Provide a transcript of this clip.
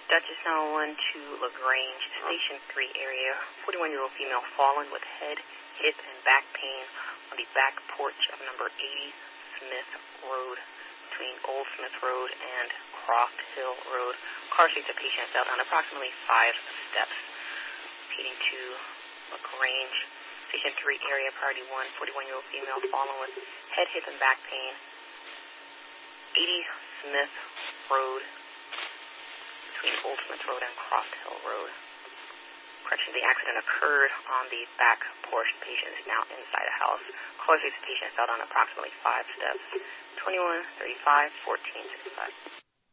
Duchess 911 to LaGrange, Station 3 area. 41-year-old female fallen with head, hip, and back pain on the back porch of number 80 Smith Road, between Old Smith Road and Croft Hill Road. Car seats the patient fell down approximately 5 steps. Repeating to LaGrange, Station 3 area, priority 1, 41-year-old female fallen with head, hip, and back pain. 80 Smith Road, between Old Smith Road and Croft Hill Road. Correction, the accident occurred on the back porch. The patient is now inside a house. Caller says the patient fell down approximately 5 steps. 21, 35, 14, 65.